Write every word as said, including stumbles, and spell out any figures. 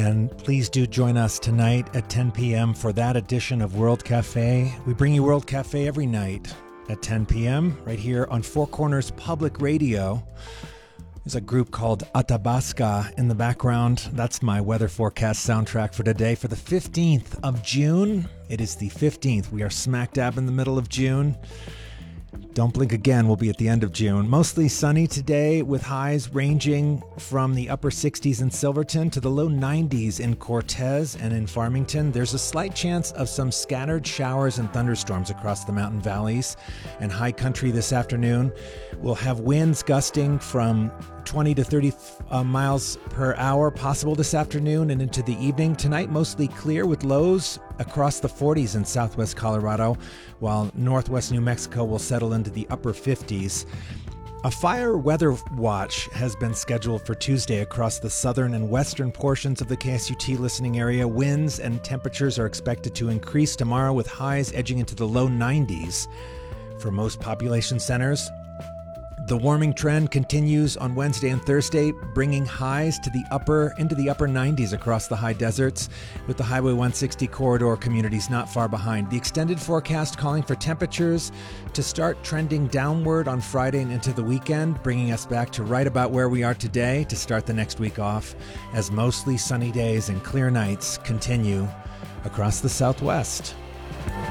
And please do join us tonight at ten p.m. for that edition of World Cafe. We bring you World Cafe every night at ten p.m. right here on Four Corners Public Radio. There's a group called Athabasca in the background. That's my weather forecast soundtrack for today for the fifteenth of June. It is the fifteenth. We are smack dab in the middle of June. Don't blink again, we'll be at the end of June. Mostly sunny today with highs ranging from the upper sixties in Silverton to the low nineties in Cortez and in Farmington. There's a slight chance of some scattered showers and thunderstorms across the mountain valleys and high country this afternoon. We'll have winds gusting from twenty to thirty uh, miles per hour possible this afternoon and into the evening. Tonight, mostly clear with lows across the forties in southwest Colorado, while northwest New Mexico will settle into the upper fifties. A fire weather watch has been scheduled for Tuesday across the southern and western portions of the K S U T listening area. Winds and temperatures are expected to increase tomorrow with highs edging into the low nineties for most population centers. The warming trend continues on Wednesday and Thursday, bringing highs to the upper into the upper nineties across the high deserts, with the Highway one sixty corridor communities not far behind. The extended forecast calling for temperatures to start trending downward on Friday and into the weekend, bringing us back to right about where we are today to start the next week off, as mostly sunny days and clear nights continue across the Southwest.